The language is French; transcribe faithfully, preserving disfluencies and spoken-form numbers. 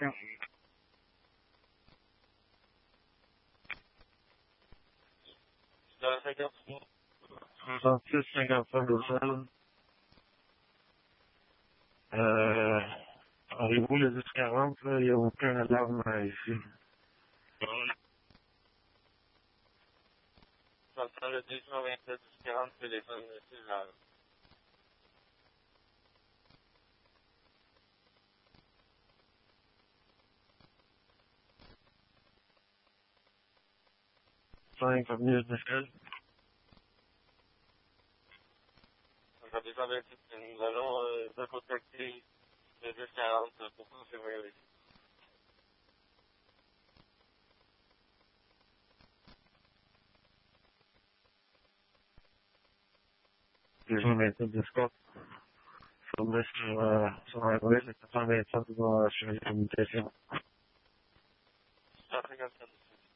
destination. Dans la cinquante-trois. soixante-six cinquante-cinq Bruxelles. Euh, aurez-vous le dix quarante, là? Il n'y a aucun alarme euh, ici. J'entends le deux cent vingt-sept dix quarante téléphone cellulaire. cinq avenue Nescale. J'entends deux cent vingt-sept, nous allons euh, te contacter le dix quarante pour confirmer avec vous. deux cent vingt-sept Discord. Sur le sur, euh, sur Android, le quatre cent vingt-sept va assurer la communication. cent cinquante-sept.